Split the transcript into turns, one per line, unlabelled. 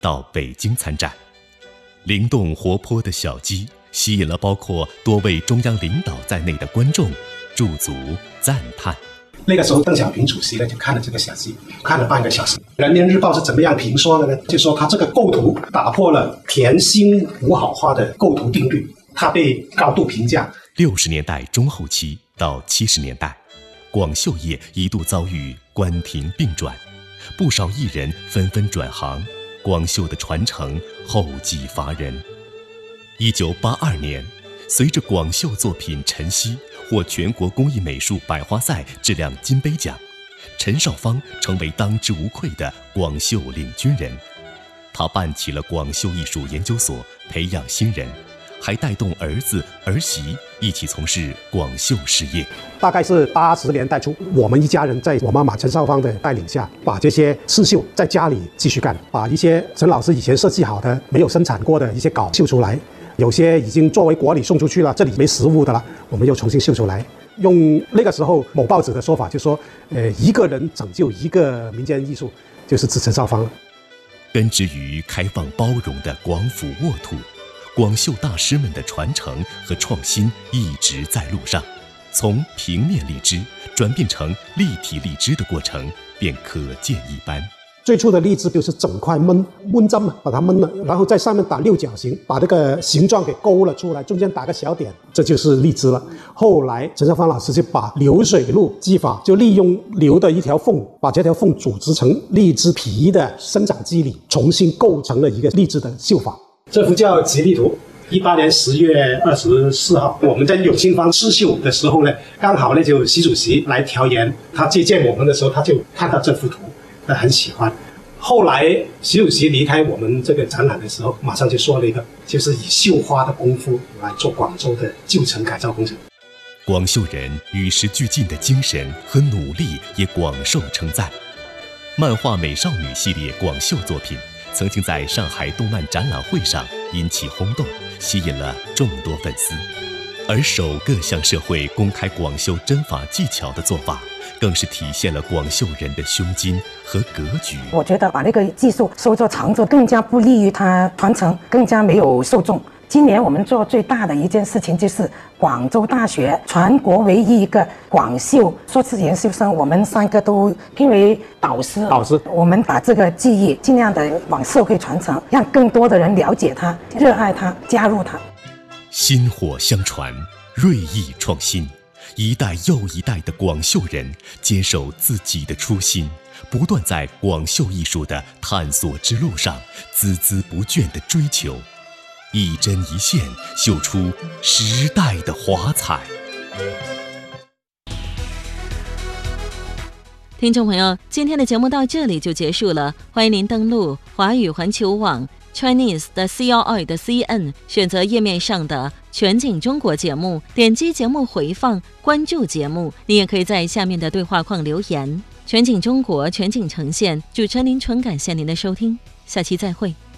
到北京参展。灵动活泼的小鸡吸引了包括多位中央领导在内的观众驻足赞叹。
那个时候邓小平主席呢就看了这个小鸡，看了半个小时。人民日报是怎么样评说的呢？就说他这个构图打破了甜心五好花的构图定律，他被高度评价。
60年代中后期到70年代，广绣业一度遭遇关停并转，不少艺人纷纷转行，广绣的传承后继乏人。1982年，随着广绣作品《晨曦》获全国工艺美术百花赛质量金杯奖，陈少芳成为当之无愧的广绣领军人。他办起了广绣艺术研究所，培养新人，还带动儿子儿媳一起从事广绣事业。
大概是80年代初，我们一家人在我妈妈陈少芳的带领下，把这些刺绣在家里继续干，把一些陈老师以前设计好的没有生产过的一些稿绣出来，有些已经作为国礼送出去了，这里没实物的了，我们又重新绣出来。用那个时候某报纸的说法，就说一个人拯救一个民间艺术，就是指陈少芳了。
根植于开放包容的广府沃土，广绣大师们的传承和创新一直在路上。从平面荔枝转变成立体荔枝的过程便可见一斑。
最初的荔枝就是整块焖针嘛，把它焖了，然后在上面打六角形，把这个形状给勾了出来，中间打个小点，这就是荔枝了。后来陈少芳老师就把流水路技法，就利用流的一条缝，把这条缝组织成荔枝皮的生长机理，重新构成了一个荔枝的绣法。这幅叫《吉利图》。18年10月24号，我们在永庆坊刺绣的时候呢，刚好呢就习主席来调研，他接见我们的时候，他就看到这幅图，他很喜欢。后来习主席离开我们这个展览的时候，马上就说了一个，就是以绣花的功夫来做广州的旧城改造工程。
广绣人与时俱进的精神和努力也广受称赞。漫画美少女系列广绣作品曾经在上海动漫展览会上引起轰动，吸引了众多粉丝。而首个向社会公开广绣针法技巧的做法，更是体现了广绣人的胸襟和格局。
我觉得把那个技术收作藏着，更加不利于它传承，更加没有受众。今年我们做最大的一件事情，就是广州大学全国唯一一个广绣硕士研究生，我们3个都聘为导师。我们把这个技艺尽量的往社会传承，让更多的人了解它、热爱它、加入它。
薪火相传，锐意创新，一代又一代的广绣人坚守自己的初心，不断在广绣艺术的探索之路上孜孜不倦地追求，一针一线绣出时代的华彩。
听众朋友，今天的节目到这里就结束了，欢迎您登录华语环球网 Chinese 的 CRI 的 CN， 选择页面上的全景中国节目，点击节目回放，关注节目。你也可以在下面的对话框留言。全景中国，全景呈现，主持人林纯感谢您的收听，下期再会。